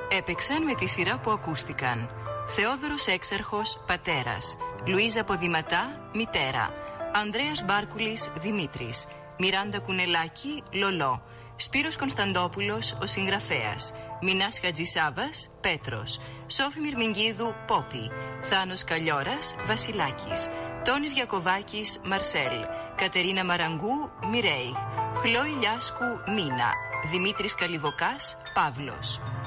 Έπαιξαν με τη σειρά που ακούστηκαν: Θεόδωρος Έξαρχος, πατέρας; Λουίζα Ποδηματά, μητέρα; Ανδρέας Μπάρκουλης, Δημήτρης; Μιράντα Κουνελάκη, Λολό; Σπύρος Κωνσταντόπουλος, ο συγγραφέας; Μινάς Χατζησάβας, Πέτρος; Σόφη Μυρμηγκίδου, Πόπη; Θάνος Καλλιόρας, Βασιλάκης; Τόνης Γιακοβάκης, Μαρσέλ; Κατερίνα Μαραγκού, Μιρέη; Χλόη Λιάσκου, Μίνα; Δημήτρης Καλιβοκάς, Παύλος.